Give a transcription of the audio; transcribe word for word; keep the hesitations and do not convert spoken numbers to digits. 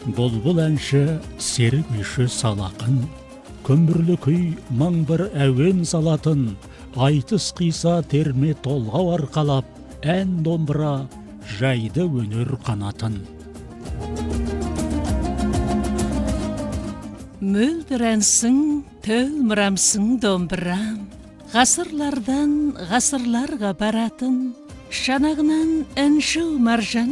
Бұлбұл әнші серік үйші салақын, көмірлі күй маң бір әуен салатын, айтыс қиса терме толғау арқалап, ән домбыра жайды өнер қанатын. Мөлдір әнсің, төлмірамсың домбырам, ғасырлардан ғасырларға баратын, шанағынан әнші маржан